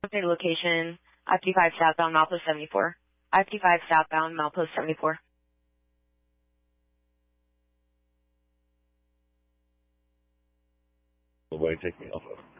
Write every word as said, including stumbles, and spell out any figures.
update location, I fifty-five southbound, milepost seventy-four. I fifty-five southbound, milepost seventy-four. The way to take me off of.